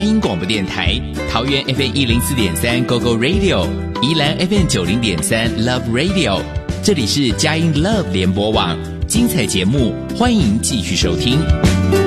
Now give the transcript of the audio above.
音广播电台，桃园 FM 104.3 GoGo Radio， 宜兰 FM 90.3 Love Radio， 这里是佳音 Love 联播网，精彩节目欢迎继续收听。